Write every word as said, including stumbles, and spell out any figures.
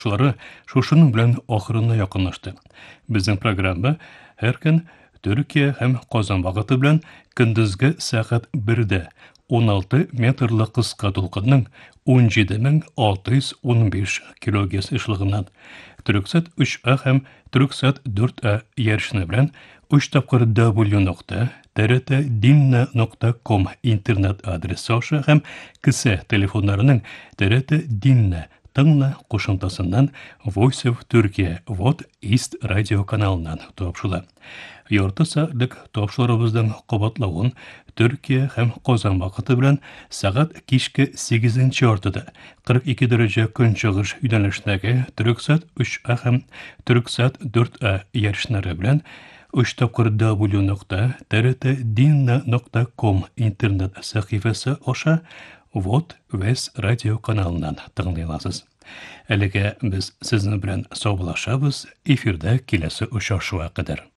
Шулары шушының белән ахырына якынлашты. Безнең программа һәр көн Төркия һәм Казан вакыты белән көндезге сәгать бердә он алты метрлы кыска тулкынның он җиде мең алты йөз ун биш килогерц эшлегеннән Төрксат өч а һәм Төрксат дүрт а ярышны белән өч тапкыр w нокта т р т dinna нокта ком интернет адресы аша һәм кесә телефоннарының т р т dinna тыңла кушымтасыннан Voice of Turkey вот East радио каналыннан тапшыла. Ярты сәгатьлек тапшырыбызның кабатлавын Төркия һәм Казан вакыты белән сәгать кичке сигезенче яртыда кырык ике дәрәҗә көнчыгыш юнәлешендәге Төрксат өч а һәм Төрксат дүрт а ярышлары белән өч тапкыр w нокта т р т dinna нокта ком интернет сәхифәсе аша Вот Вес радио каналыннан тыңлый аласыз. Әлегә без сезнең белән саубуллашабыз, эфирдә киләсе очрашуга кадәр.